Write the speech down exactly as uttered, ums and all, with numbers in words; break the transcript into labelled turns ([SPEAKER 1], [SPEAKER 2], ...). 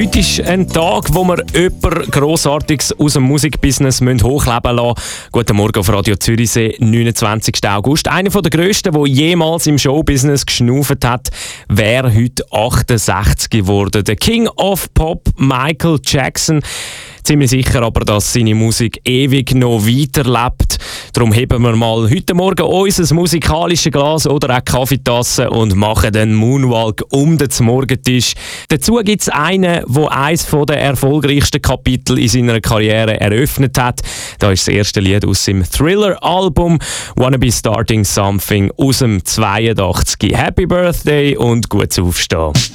[SPEAKER 1] Heute ist ein Tag, wo wir jemanden Grossartiges aus dem Musikbusiness hochleben lassen müssen. Guten Morgen auf Radio Zürichsee, neunundzwanzigsten August. Einer der grössten, der jemals im Showbusiness geschnauft hat, wäre heute achtundsechzig geworden. Der King of Pop, Michael Jackson. Ziemlich sicher aber, dass seine Musik ewig noch weiterlebt. Darum heben wir mal heute Morgen unser musikalisches Glas oder auch Kaffeetasse und machen den Moonwalk um den Morgentisch. Dazu gibt es einen, der eines der erfolgreichsten Kapitel in seiner Karriere eröffnet hat. Da ist das erste Lied aus seinem Thriller-Album «Wanna Be Starting Something» aus dem zweiundachtzig. Happy Birthday und gutes Aufstehen.